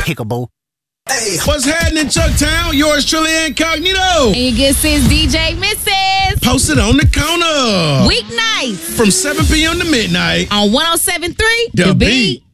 Pickable. Hey, what's happening, Chucktown? Yours truly, Incognito. And your good sis, DJ Mrs. Posted on the corner. Weeknights from 7 p.m. to midnight on 107.3 The Beat.